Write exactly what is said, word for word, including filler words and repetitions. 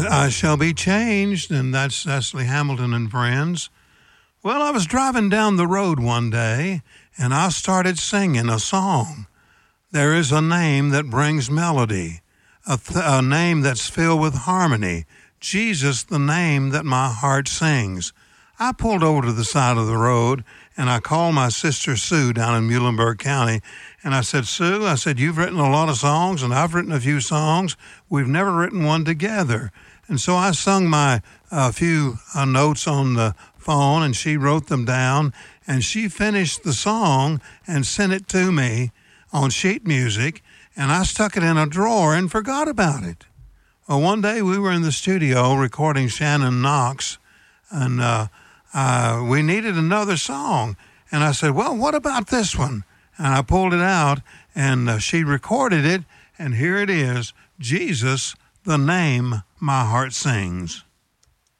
I Shall Be Changed, and that's Cecily Hamilton and Friends. Well, I was driving down the road one day, and I started singing a song. There is a name that brings melody, a, th- a name that's filled with harmony. Jesus, the name that my heart sings. I pulled over to the side of the road, and I called my sister Sue down in Muhlenberg County, and I said, Sue, I said, you've written a lot of songs, and I've written a few songs. We've never written one together. And so I sung my uh, few uh, notes on the phone, and she wrote them down, and she finished the song and sent it to me on sheet music, and I stuck it in a drawer and forgot about it. Well, one day we were in the studio recording Shannon Knox, and uh, uh, we needed another song. And I said, well, what about this one? And I pulled it out, and uh, she recorded it, and here it is, Jesus, the name my heart sings.